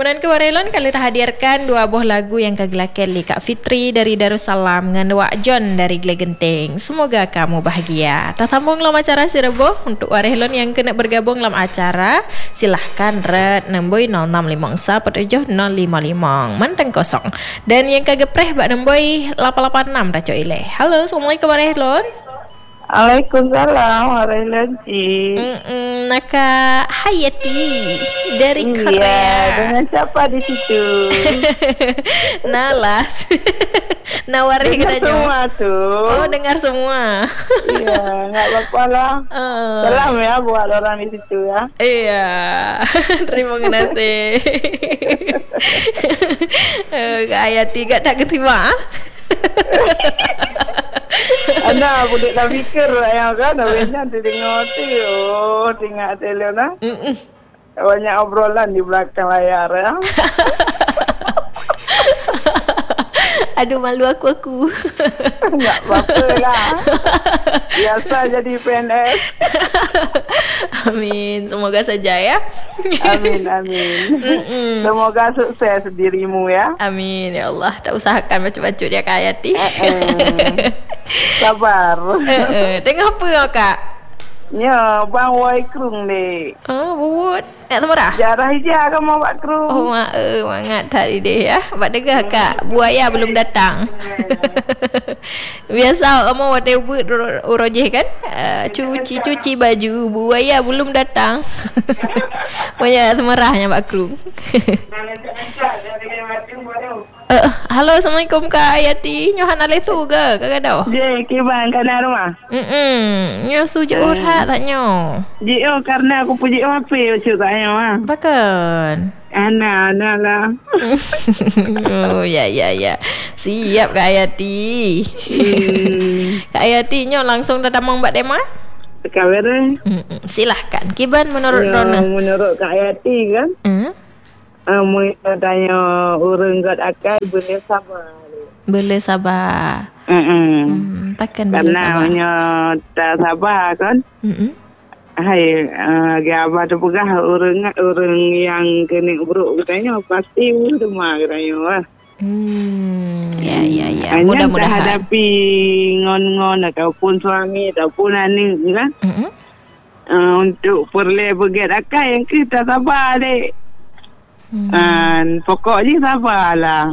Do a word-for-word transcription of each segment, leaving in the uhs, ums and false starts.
Kemudian ke Warelon kali hadirkan dua buah lagu yang kagelakan li Kak Fitri dari Darussalam dengan Wak John dari Glegenting. Semoga kamu bahagia. Tatambung dalam acara Sirebo untuk Warelon yang kena bergabung dalam acara. Silahkan red nemboi nol enam lima empat tujuh nol lima lima manteng kosong. Dan yang kagepreh bak nemboi lapan lapan enam dah coy le. Halo, Assalamualaikum Warelon. Waalaikumsalam warahmatullahi. Mm Naka Hayati dari iya, Korea. Dengan siapa di situ? Nalas. Nawari dengar katanya. Semua tuh. Oh, dengar semua. Iya, enggak apa-apa lah. Uh. Salam ya buat orang di situ ya. Iya. Terima kasih. uh, Kak Hayati gak tak keterima. Anda boleh tak fikir lah yang kan Habisnya dia dengar tu Oh tengok telefon lah banyak obrolan di belakang layar ya. Aduh malu aku-aku. Tak apa-apa lah. Biasa jadi P N S. Amin. Semoga saja ya. Amin, amin. Mm-mm. Semoga sukses dirimu ya. Amin ya Allah. Tak usahakan macam-macam dia Kak Hayati. Sabar. Uh-uh. Tengok apa ya Kak? Ya, bang wai krung ni. Oh, buat. Nak temurah? Jarah hijau kan mau buat krung. Oh, mak eh, mangat tadi deh ya. Buat degah Kak. Buaya belum datang. Biasa kamu ada buat urojeh kan? Uh, cuci-cuci baju. Buaya belum datang. Banyak temerahnya Pak Krung. Uh, halo, Assalamualaikum Kak Hayati. Nyohan alih tu ke? Kagak dah. Je, kibang kana rumah. Hmm, nyo sujuk uh. urat tak nyo. Je, oh karena aku puji H P ucuk tak nyo ah. Bakon. Ana, ana lah. Oh, ya ya ya. Siap Kak Hayati. Hmm. Kak Hayati nyo langsung datang mbak Dema. Kabar. Hmm, silahkan. Kiban menurut ya, Rona. Menurut Kak Hayati kan? Hmm? Uh, Mui tanya urang gat akai boleh sabar. Boleh sabar. Hmm. Takkan boleh sabar. Karena hanya tak sabar kan? Hmm. Hai, uh, gaba tu pegah urang urang yang kena buruk katanya pasti semua katanya. Hmm. Ya ya ya. Mudah-mudahan hadapi ngon-ngon ataupun suami ataupun anak kan? Hmm. Uh, untuk perle begat akai yang kita sabar dek. Hmm. Uh, pokoknya sabarlah.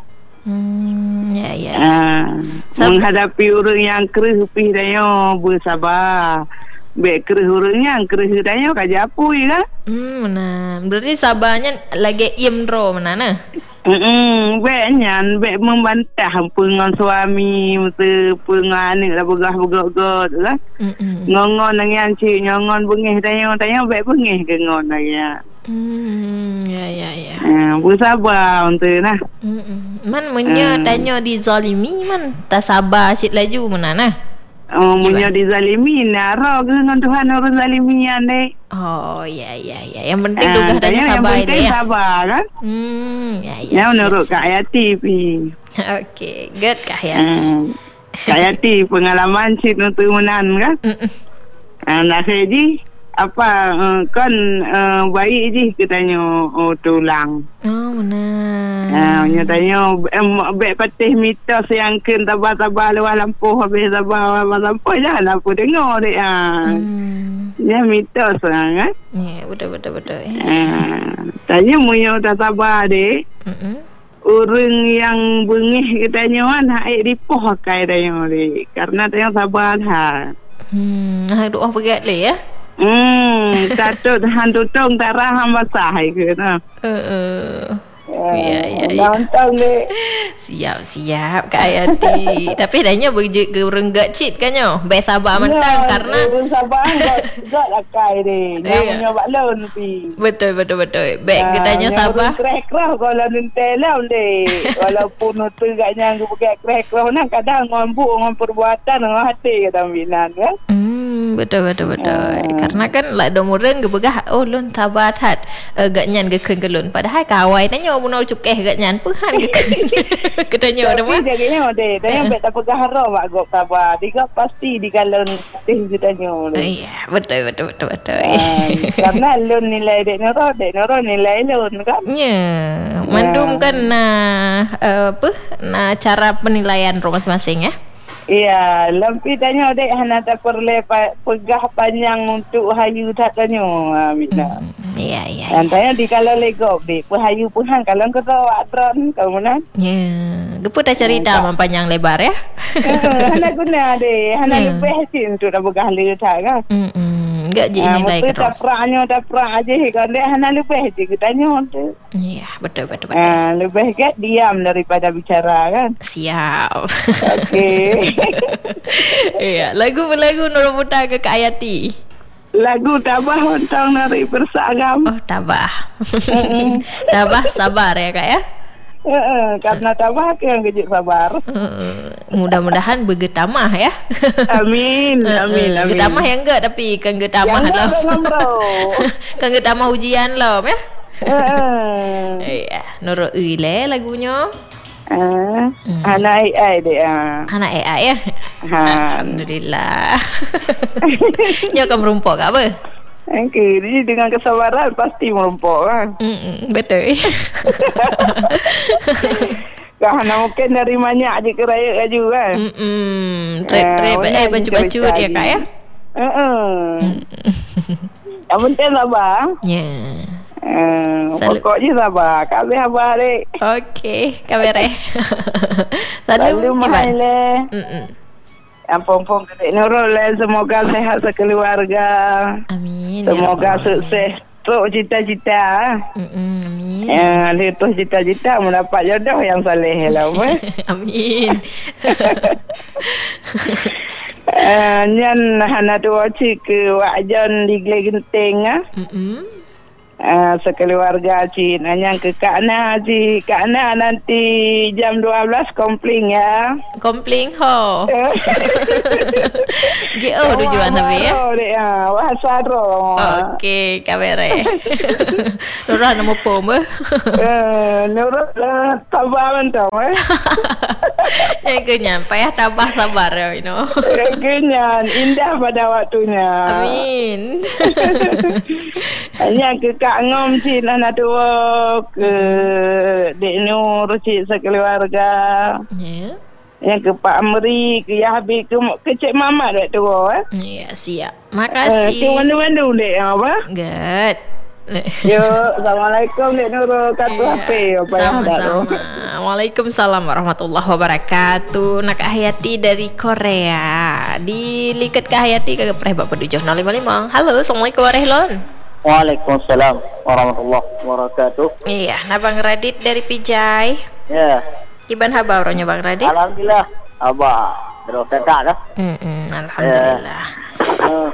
Hmm, ya ya. Uh, menghadapi orang yang kerih pi dayo bersabar. Bek kerih orang yang kerih dayo kajapui kan? Hmm, nah. Berarti sabarnya lagi imro mana nah? Hmm, beknya bek membantah pengon suami mesti pengan ni lah begah-begah kan? Hmm. Ngongon dengan cik ngongon bengih dayo dayo bek bengih ke ngon dia. Hmm, ya ya ya. Eh, bersabar untuk nah. Hmm. Man munyo hmm. tanya dizalimi man tak sabar sit laju mana nah. Oh, munyo dizalimi naro ke dengan Tuhan orang zalimian dek. Oh, ya ya ya. Yang penting uh, dugah tanya sabar dia. Yang penting sabar kan? Hmm, ya ya. Yang menurut Kak Hayati pi. Okey, good Kak Hayati. Uh, Kak Hayati pengalaman sit untuk menan kan? Hmm. Ah, nak jadi apa uh, kan uh, baik je katanya oh, tulang. Oh benar. Ah uh, tanya um, bek patih mitos yang ken tabah-tabah luar lampu habis tabah luar lampu jangan aku dengar dek ah. Hmm. Ya mitos lah kan? Ya betul betul betul. Ah tanya munyo tak sabar dek. Hmm. Orang yang bengih katanya kan hak dipoh kai tanya dek. Karena tanya sabar ha. Hmm, ah doa begat le ya. Hmm, satu hantu tong tarah hamba sahai ke na. Uh, ya ya ya. Nonton le. Siap siap Kak Hayati. Tapi dahnya berje ke orang gak cit kan yo. Be sabar mentang karena orang sabar gak gak lakai de. Yang nyoba laun pi. Betul betul betul. Baik katanya sabar. Krek-krek kalau nentelam de. Walaupun tu gaknya aku pakai krek-krek nah kadang ngombu ngom perbuatan ngom hati kata binan kan. Hmm. betul betul betul. Uh. Karena kan lah dong orang gebegah oh lun tabat hat uh, gatnyan geken kelun. Padahal kawai tanya munol cukeh gatnyan puhan geken. Ketanya ada mah. Tapi jadinya ode, tanya bet tak pegah haro mak gop tabat. Diga pasti di galon teh ditanya. Iya, betul betul betul betul. Uh, karena lun nilai dek noro, dek noro nilai lun kan. Ya, mandum kan nah uh, apa? Nah cara penilaian ro masing-masing ya. Iya, lampi tanya dek hana tak perlu pegah panjang untuk hayu tak tanya. Amina. Iya iya. Dan tanya di kalau legok dek, hayu puhan kalau kau tahu adron kau mana? Ya, gepu dah cerita uh, panjang lebar ya. Hana guna dek, hana yeah. Lebih sih untuk dah pegah lebar kan. Hmm. Enggak je nilai kerja. Mesti dapraknya daprak aja kan dek hana lebih je katanya tu. Iya, betul betul betul. Ah, lebih kat diam daripada bicara kan. Siap. Okey. Iya, lagu-lagu Nurul Putar ke Kak Hayati. Lagu Tabah Hontong dari Persagam. Oh, Tabah. Tabah sabar ya Kak ya. Uh, karena tabah ke yang kejut sabar. Uh, mudah-mudahan bergetamah ya. Amin, amin, amin. Getamah yang enggak tapi kan getamah lah. Kan getamah ujian lah ya. Uh, iya, Nurul Ile lagunya. Uh, hmm. Anak A I deh. Uh. Anak A I ya. Ha. Alhamdulillah. Dia akan merumpok ke apa? Okey, jadi dengan kesabaran pasti merumpok kan. Mm betul. Karena mungkin dari banyak aja keraya kaju kan. Hmm, trip-trip eh baju-baju dia Kak ya. Heeh. Yang penting sabar. Ya. Uh, pokoknya sabar. Kabeh sabar dek. Okey, kabeh re. Selalu gimana? Hmm. Yang pompong kedek Nurul, semoga sehat sekeluarga. Amin. Semoga ya sukses untuk cita-cita. Mm-mm, amin. Eh, itu cita-cita mendapat jodoh yang saleh lah. Amin. Eh, nyan hana dua cik ke wajan di Glegenteng ah. Mm-mm. Uh, sekeluarga Cik nanya ke Kak Na Cik Kak Na nanti jam dua belas kompling ya kompling ho J O tujuan tapi ya wah saro okey kabere Nurul nama pom eh Nurul tabah mentang eh yang kenyan payah tabah sabar ya you know kenyan indah pada waktunya amin hanya ke Kak Ngom Cik anak tua ke Dek Nur Cik sekeluarga ya yang ke Pak Amri ke Yahbi ke, ke Cik Mamat Dek tua eh ya siap makasih ke mana-mana Dek apa good yo assalamualaikum Dek Nurul kartu H P sama-sama. Waalaikumsalam warahmatullahi wabarakatuh. Nak Hayati dari Korea dilikat Kak Hayati ke preh bapak tujuh nol lima lima. Halo assalamualaikum warahmatullahi. Waalaikumsalam warahmatullahi wabarakatuh. Iya, nah Bang Radit dari Pijai. Ya. Gimana kabarnya Bang Radit? Alhamdulillah. Abah, terus kakak dah. Hmm, alhamdulillah. Uh.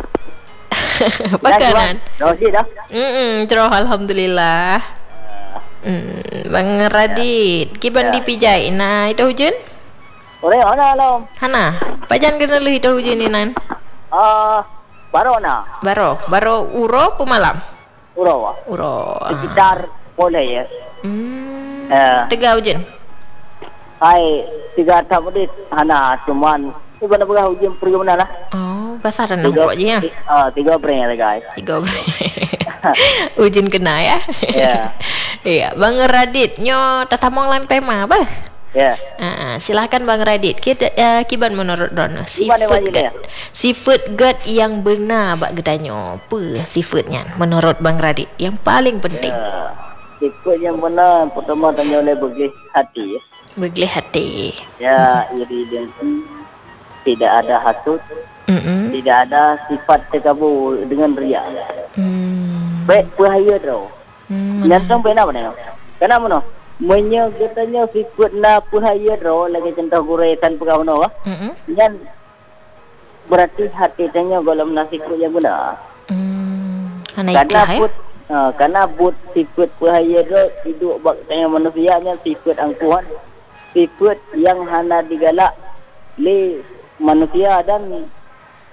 Pakanan. Terus dah. Hmm, terus alhamdulillah. Hmm, Bang Radit, gimana ya. Di Pijai? Nah, itu hujan? Ore, ana alam. Hana, pajan kena lu itu hujan ni nan? Ah. Baro na. Baro, baro uro pu malam. Uro. Uro. Sekitar boleh ya. Hmm. Eh. Tiga hujan. Hai, tiga tahun menit. Hana cuman itu benar-benar hujan pergi mana lah. Oh, pasaran nampak je ya. Ah, tiga breng ya guys. Tiga breng. Hujan kena ya. Ya. Iya, Bang Radit nyo tatamong lan pema apa? Ya. Uh, silakan Bang Radit. Kita uh, kiban menurut Don seafood gut. Seafood gut yang benar bak gedanyo. Apa seafoodnya menurut Bang Radit yang paling penting? Ya. Seafood yang benar pertama tanya oleh bagi hati ya. Bagi hati. Ya, iri dan tidak ada hasut. Mm-mm. Tidak ada sifat terkabur dengan riak. Hmm. Baik bahaya tau. Hmm. Nyantang benar mana? Kenapa no? Menyo katanya sikut na bahaya tau lagi contoh guretan pegawai ah. Mm-mm. Dan berarti hati tanya golong nasi sikut yang benar. Hmm. Karena put uh, karena but sikut bahaya tau hidup bak tanya manusia nya sikut angkuhan. Sikut yang hana digalak le manusia dan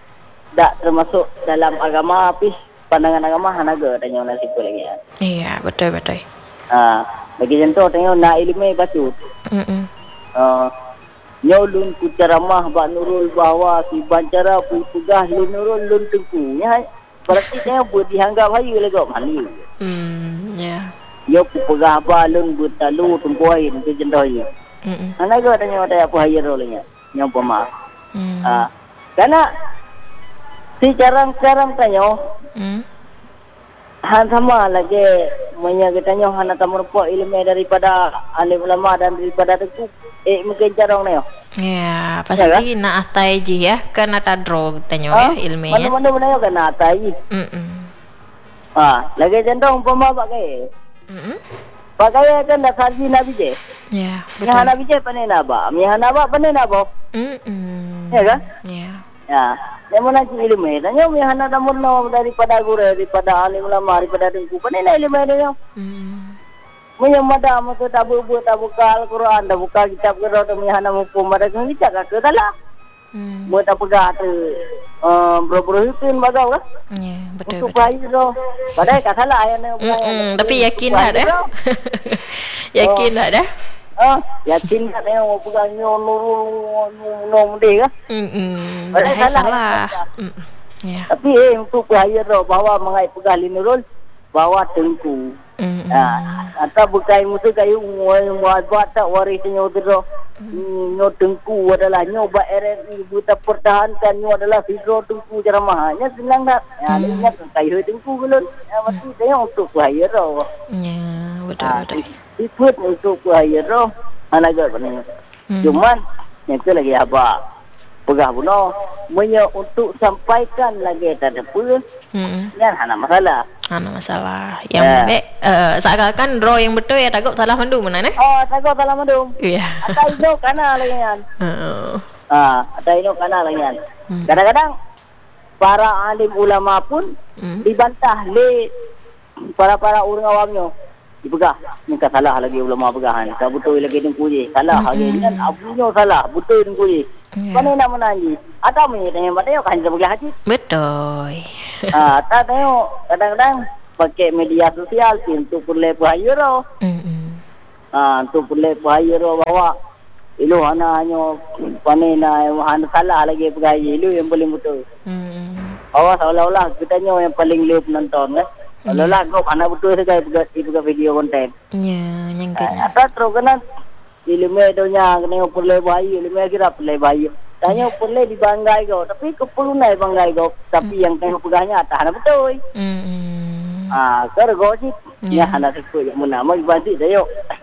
tak termasuk dalam agama tapi pandangan agama hanaga tanya nasi pun lagi. Iya, betul betul. Ah, bagi contoh tanya nak ilmu baca. Hmm. Ah, nyolun ku ceramah bak nurul bahwa si bancara pu pegah lun nurul lun tengku. Ya, berarti tanya buat dianggap hayu lagi mani. Hmm, ya. Yo ku pegah ba lun butalu tengkuai tu contoh ye. Hmm. Hanaga tanya ada apa hayu rolnya. Nyong pemah. Hmm. Ah, karena si carang-carang tanya Hmm. Han sama lagi menyagitanya han akan merupakan ilmu daripada alim ulama dan daripada itu eh mungkin carang ni. Ya, pasti ya, nak atai je ya, kan ada drog tanya ya ilmiah. Mana-mana benar kan atai. Hmm. Ah, lagi contoh umpama pakai. Hmm. Pakai kan dah saji nabi je. Ya, betul. Yang nabi je panen naba, yang naba panen naba. Hmm. Ya kan? Ya. Ya. Yang mana si ilmu? Tanya yang hana damurno daripada guru, daripada alim ulama, daripada dengku. Panen ilmu dia. Hmm. Punya mada masa tak buat tak buka Al-Quran, tak buka kitab kerana tu punya hana hukum pada kini cakap ke dalam. Hmm. Buat tak pegang tu berapa rutin bagau lah. Ya, betul untuk betul. bayi tu. Padahal tak salah ayat ni. Tapi yakin tak dah? Yakin tak dah? Ah, yakin tak dia mau pegang nyon nurul nom dia kan? Hmm. Padahal Salah. salah. Hmm. Ya. Tapi eh untuk bahaya tu bahawa mengai pegang linurul bawa tengku. Hmm. Ah, atau bukai musuh kayu muat buat tak warisnya tu tu. Nyo tengku adalah nyo ba R N I buta pertahankan nyo adalah hidro tengku ceramahnya senang tak. Ya, Hmm. ingat kayu tengku belum. Ya, mesti saya untuk bahaya tu. Ya, betul Ah, betul. ikut untuk bahaya tu. Anaga benar. Hmm. Cuman yang tu lagi apa? Pegah buno menye untuk sampaikan lagi tak ada pun. Hmm. Yang hana masalah. Ana masalah. Yang Ya. baik uh, seakan-akan draw yang betul ya takut salah mandu mana eh? Oh, takut dalam madum. Iya. Atai itu kana lagi kan. Heeh. Ah, atai itu kana lagi kan. Hmm. Kadang-kadang para alim ulama pun Hmm. dibantah le para-para orang awamnya. Dipegah. Ni kan salah lagi ulama pegahan. Tak betul lagi dengku je. Salah lagi kan abunya salah, betul dengku je. Ya. Mana nak menangi? Atau me tanya pada kan kita pergi haji. Betul. Ah, tak tengok kadang-kadang pakai media sosial sih untuk perle bahaya ro. Hmm. Ah, untuk perle bahaya ro bawa ilu hana hanya panena hana salah lagi pergaya ilu yang paling betul. Hmm. Bawa seolah-olah kitanya yang paling le penonton kan. Seolah-olah kau hana betul sekali pergi pergi video konten. Ya, yang kan. Ah, atau terus kena ilmu donya kena perle bahaya, ilmu kira perle bahaya. Tanya perle dibanggai kau, tapi keperlu naik banggai kau, tapi yang tengok pegahnya tak hana betul. Hmm. Ah, kerja sih. Ya, anak sekut yang mana mau bantu saya.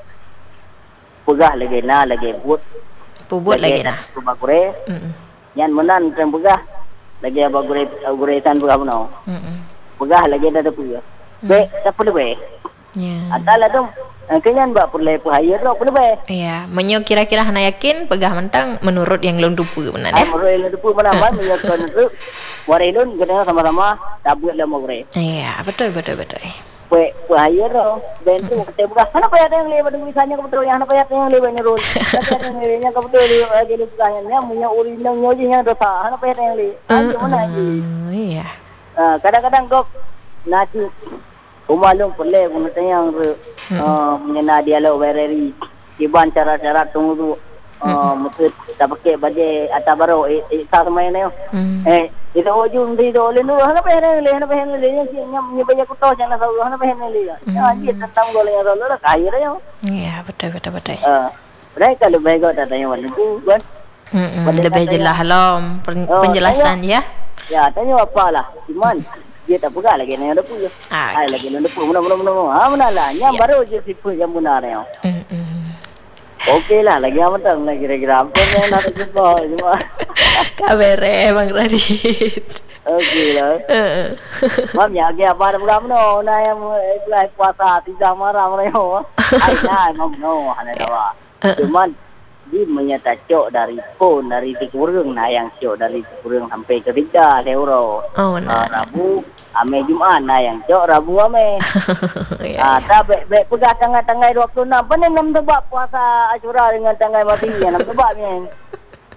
Pegah lagi na lagi buat. Pubut lagi nah. Rumah kure. Hmm. Yang menan tren pegah. Lagi apa kure kuretan pegah mana? Hmm. Pegah lagi ada pegah. Be, tak perlu be. Ya. Atalah tu. Kenyan buat perlu bahaya tu perlu be. Ya, menyo kira-kira hana yakin pegah mentang menurut yang lon dupu benar Ah, ya. menurut yang tu mana apa menyatakan tu. Warilun kita sama-sama tabut lah mau kure. Iya, betul betul betul. Pe bahaya tu. Ben tu kita pegah. Mana payah yang lewat misalnya kebetulan yang payah yang lewat nyerul. Tapi yang lewatnya kebetulan jadi pegahnya punya urin yang nyoji yang dosa. Mana payah yang lewat. Ayo mana lagi. Iya. Ah, kadang-kadang kau nasi umalung perle guna tayang uh, menyena dialog bereri iban cara-cara tunggu tu uh, mesti tak pakai baje atau baru eh tak semai ni eh itu ujung di dole nu hana pehen le hana pehen le yang yang menyebaya kuto jangan tahu hana pehen le ya dia tentang dole yang dole lah kaya dia Iya, betul betul betul. ah mereka lebih baik kau tak tanya wanita tu kan Hmm, lebih jelas lah pen- penjelasan ya. ya tanya apa lah cuman dia tak pegang lagi ni ada pun. Ah, Ai lagi ada pun mana-mana. Ha manalah nyam baru je sipu yang benar ni. Hmm. hmm. Okey lah lagi apa tak lagi kira-kira apa yang nak jumpa cuma. Kabere Bang Radit. Okey lah. Heeh. Mam ya ke apa ada program no na yang mulai puasa tidak marah mereka. Ai nah mam no ada apa. Cuman dia menyata cok dari pun dari tikurung nah yang cok dari tikurung sampai ke tiga euro. Oh nah. Rabu ame Jumaat nah yang cok Rabu ame. Ya. Ah, tak baik baik pegang tanggal-tanggal dua puluh enam. Benar enam tebak puasa Ashura dengan tanggal mati yang enam tebak ni.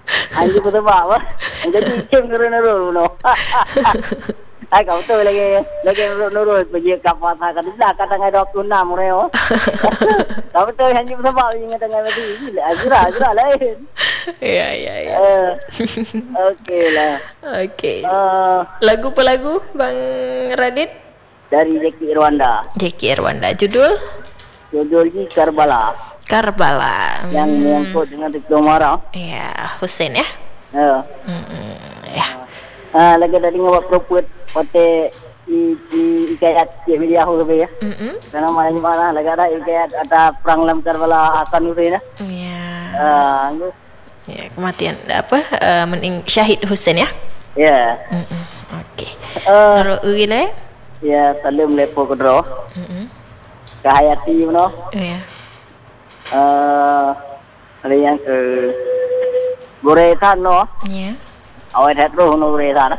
Anjing betul apa? Jadi kem nurul no. Ai kau tu lagi lagi nurul pergi kapal tak ada kata ngai dok enam reo. Kau tu anjing betul apa ingat tengah lagi. Azra azra lain. Ya ya ya. Okey lah. Okey. Lagu apa lagu Bang Radit? Dari Jeki Irwanda. Jeki Irwanda. Judul? Judul ni Karbala. Karbala. Yang hmm. menyangkut dengan Tito Mara. Ya, Hussein ya. Ya. Hmm, ya. Ah, lagi tadi ngawak proput pada i i ikayat ke media ho be ya. Hmm. Karena mana mana lagi ada ikayat ada perang dalam Karbala akan ure ya. Ya. Ah, ya, kematian apa? Uh, mening Syahid Hussein ya. Ya. Hmm. Okey. Uh, Nurul Uile? Ya, salam lepo kodro. Hmm. Kahayati no. Ya. Uh, ada yang ke Goresan no. Ya. Awak dah tahu no Goresan.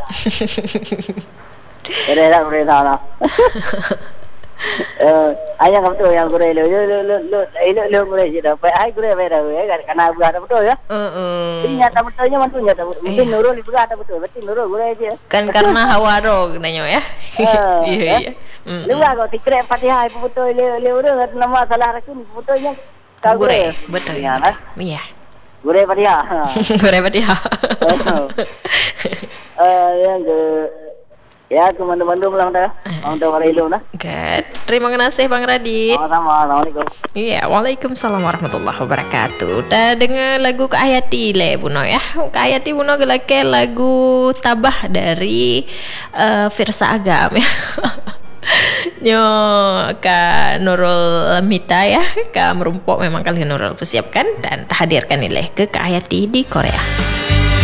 Goresan Goresan. Eh, ayah kamu tu yang Gore lo, lo lo lo lo lo Gore je dah. Ai Gore betul ya, karena buah dah betul ya. Heeh. Ini nyata betulnya mantu nyata betul. Mungkin Nurul ibu ada betul, betul Nurul Gore je. Kan karena hawaro nanya ya. Iya iya. Lu agak tikrek Fatihah ibu betul le le urang nama salah rakun betulnya. Gore, betul ya. Iya. Gore Fatihah. Gore Fatihah. Eh, yang ke ya teman-teman pulang dah. Orang dah marilu nah. Good. Terima kasih Bang Radit. Sama-sama. Assalamualaikum. Iya, waalaikumsalam warahmatullahi wabarakatuh. Dah dengar lagu Kak Hayati le Buno ya. Kak Hayati Buno gelake lagu Tabah dari uh, Firsa Agam ya. Nyo Kak Nurul Mita ya, Kak merumpok memang kalian Nurul persiapkan dan hadirkan nilai ke Kak Hayati di Korea.